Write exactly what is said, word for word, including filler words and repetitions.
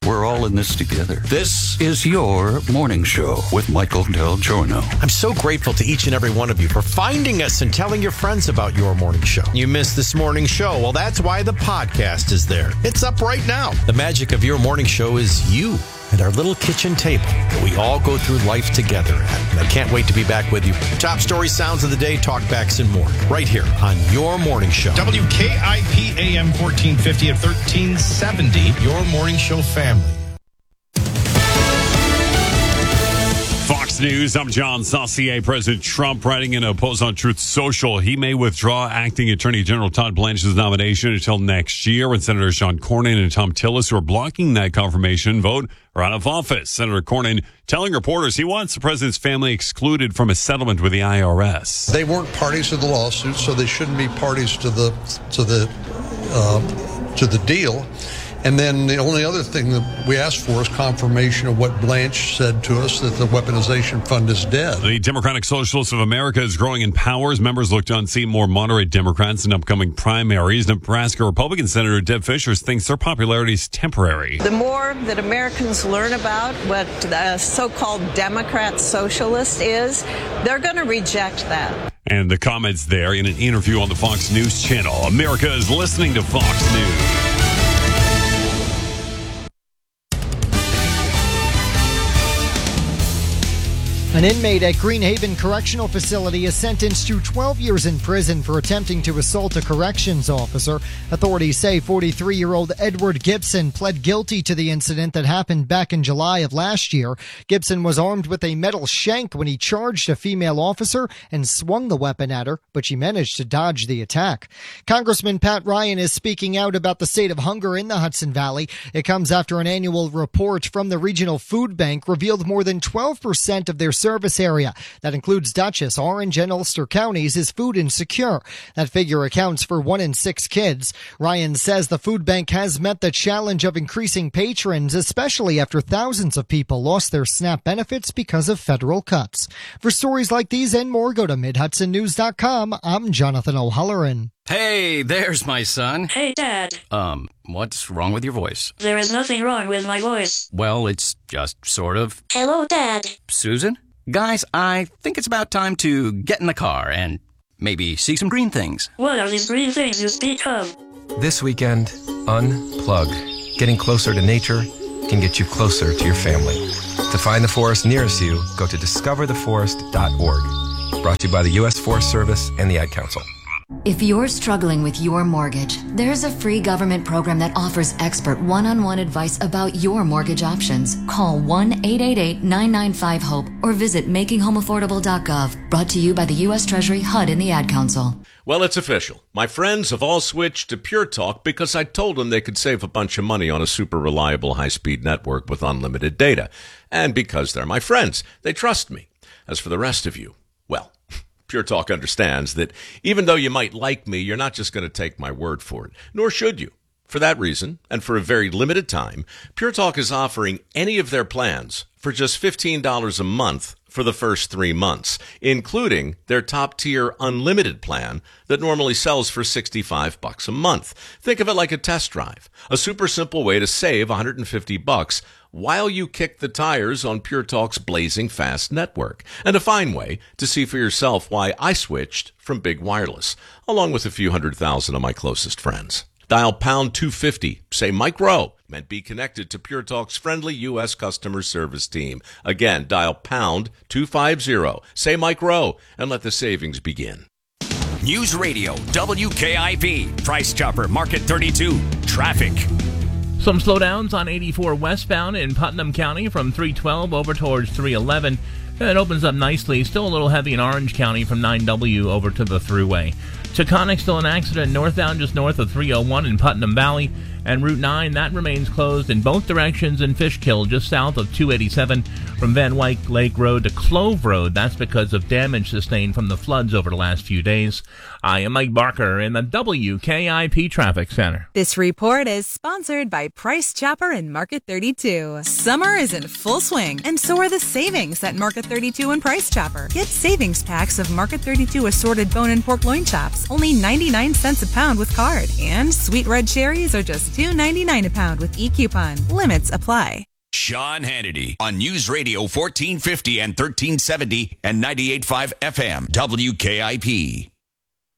We're all in this together. This is your morning show with Michael Del Giorno. I'm so grateful to each and every one of you for finding us and telling your friends about your morning show. You missed this morning show. Well, that's why the podcast is there. It's up right now. The magic of your morning show is you and our little kitchen table that we all go through life together at. And I can't wait to be back with you. Top stories, sounds of the day, talkbacks, and more right here on your morning show. W K I P A M fourteen fifty at thirteen seventy, your morning show family. Fox News, I'm John Saucier. President Trump writing in a post on Truth Social, he may withdraw acting Attorney General Todd Blanche's nomination until next year when Senators Sean Cornyn and Tom Tillis, who are blocking that confirmation vote, are out of office. Senator Cornyn telling reporters he wants the president's family excluded from a settlement with the I R S. They weren't parties to the lawsuit, so they shouldn't be parties to the to the uh, to the deal. And then the only other thing that we asked for is confirmation of what Blanche said to us, that the weaponization fund is dead. The Democratic Socialists of America is growing in power as members look to unseat more moderate Democrats in upcoming primaries. Nebraska Republican Senator Deb Fischer thinks their popularity is temporary. The more that Americans learn about what the so-called Democrat socialist is, they're going to reject that. And the comments there in an interview on the Fox News channel. America is listening to Fox News. An inmate at Greenhaven Correctional Facility is sentenced to twelve years in prison for attempting to assault a corrections officer. Authorities say forty-three-year-old Edward Gibson pled guilty to the incident that happened back in July of last year. Gibson was armed with a metal shank when he charged a female officer and swung the weapon at her, but she managed to dodge the attack. Congressman Pat Ryan is speaking out about the state of hunger in the Hudson Valley. It comes after an annual report from the Regional Food Bank revealed more than twelve percent of their service area, that includes Dutchess, Orange, and Ulster counties, is food insecure. That figure accounts for one in six kids. Ryan says the food bank has met the challenge of increasing patrons, especially after thousands of people lost their SNAP benefits because of federal cuts. For stories like these and more, go to mid hudson news dot com. I'm Jonathan O'Halloran. Hey, there's my son. Hey, Dad. Um, what's wrong with your voice? There is nothing wrong with my voice. Well, it's just sort of. Hello, Dad. Susan? Guys, I think it's about time to get in the car and maybe see some green things. What are these green things you speak of? This weekend, unplug. Getting closer to nature can get you closer to your family. To find the forest nearest you, go to discover the forest dot org. Brought to you by the U S Forest Service and the Ad Council. If you're struggling with your mortgage, there's a free government program that offers expert one-on-one advice about your mortgage options. Call one eight eight eight, nine nine five, HOPE or visit making home affordable dot gov. Brought to you by the U S Treasury, H U D, and the Ad Council. Well, it's official. My friends have all switched to Pure Talk because I told them they could save a bunch of money on a super reliable high-speed network with unlimited data. And because they're my friends, they trust me. As for the rest of you, well, Pure Talk understands that even though you might like me, you're not just going to take my word for it, nor should you. For that reason, and for a very limited time, Pure Talk is offering any of their plans for just fifteen dollars a month for the first three months, including their top-tier unlimited plan that normally sells for sixty-five bucks a month. Think of it like a test drive, a super simple way to save one hundred fifty bucks while you kick the tires on Pure Talk's blazing fast network, and a fine way to see for yourself why I switched from Big Wireless, along with a few hundred thousand of my closest friends. Dial pound two fifty, say Mike Rowe, and be connected to Pure Talk's friendly U S customer service team. Again, dial pound two fifty, say Mike Rowe, and let the savings begin. News Radio, W K I P, Price Chopper, Market thirty-two, traffic. Some slowdowns on eighty-four westbound in Putnam County from three twelve over towards three eleven. It opens up nicely. Still a little heavy in Orange County from nine W over to the Thruway. Taconic, still an accident northbound just north of three oh one in Putnam Valley. And Route nine, that remains closed in both directions in Fishkill, just south of two eighty-seven from Van Wyck Lake Road to Clove Road. That's because of damage sustained from the floods over the last few days. I am Mike Barker in the W K I P Traffic Center. This report is sponsored by Price Chopper and Market thirty-two. Summer is in full swing, and so are the savings at Market thirty-two and Price Chopper. Get savings packs of Market thirty-two assorted bone and pork loin chops grapes, only ninety-nine cents a pound with card. And sweet red cherries are just two ninety-nine a pound with e-coupon. Limits apply. Sean Hannity on News Radio fourteen fifty and thirteen seventy and ninety-eight point five F M W K I P.